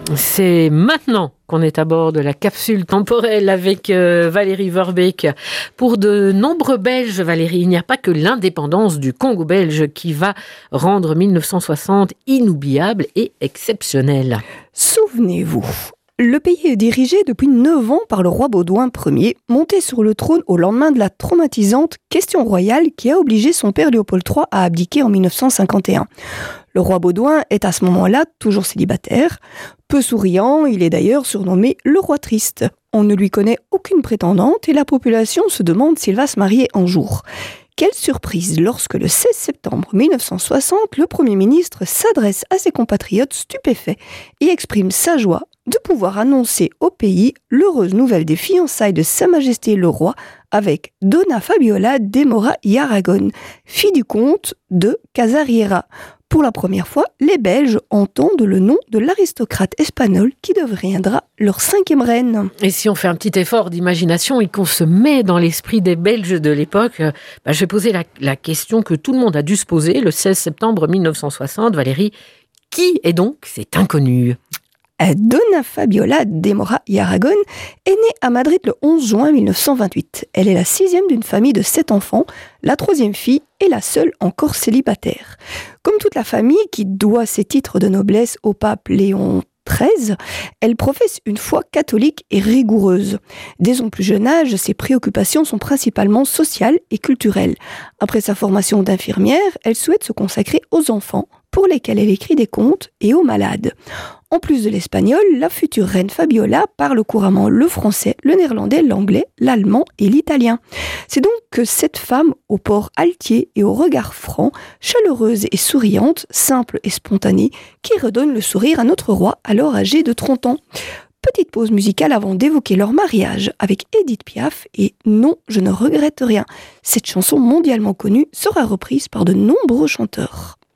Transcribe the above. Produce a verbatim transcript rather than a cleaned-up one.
C'est maintenant qu'on est à bord de la capsule temporelle avec euh, Valérie Verbeek. Pour de nombreux Belges, Valérie, il n'y a pas que l'indépendance du Congo belge qui va rendre mille neuf cent soixante inoubliable et exceptionnel. Souvenez-vous, le pays est dirigé depuis neuf ans par le roi Baudouin Ier, monté sur le trône au lendemain de la traumatisante question royale qui a obligé son père Léopold trois à abdiquer en mille neuf cent cinquante et un. Le roi Baudouin est à ce moment-là toujours célibataire. Peu souriant, il est d'ailleurs surnommé le roi triste. On ne lui connaît aucune prétendante et la population se demande s'il va se marier un jour. Quelle surprise lorsque le seize septembre mille neuf cent soixante, le Premier ministre s'adresse à ses compatriotes stupéfaits et exprime sa joie de pouvoir annoncer au pays l'heureuse nouvelle des fiançailles de Sa Majesté le Roi avec Donna Fabiola de Moura y Aragon, fille du comte de Casariera. Pour la première fois, les Belges entendent le nom de l'aristocrate espagnol qui deviendra leur cinquième reine. Et si on fait un petit effort d'imagination et qu'on se met dans l'esprit des Belges de l'époque, bah je vais poser la, la question que tout le monde a dû se poser le seize septembre mille neuf cent soixante. Valérie, qui est donc cet inconnu ? Donna Fabiola de Moura y Aragon est née à Madrid le onze juin mille neuf cent vingt-huit. Elle est la sixième d'une famille de sept enfants, la troisième fille et la seule encore célibataire. Comme toute la famille qui doit ses titres de noblesse au pape Léon treize, elle professe une foi catholique et rigoureuse. Dès son plus jeune âge, ses préoccupations sont principalement sociales et culturelles. Après sa formation d'infirmière, elle souhaite se consacrer aux enfants, pour lesquels elle écrit des contes, et aux malades. En plus de l'espagnol, la future reine Fabiola parle couramment le français, le néerlandais, l'anglais, l'allemand et l'italien. C'est donc que cette femme, au port altier et au regard franc, chaleureuse et souriante, simple et spontanée, qui redonne le sourire à notre roi, alors âgé de trente ans. Petite pause musicale avant d'évoquer leur mariage avec Edith Piaf et Non, je ne regrette rien. Cette chanson mondialement connue sera reprise par de nombreux chanteurs.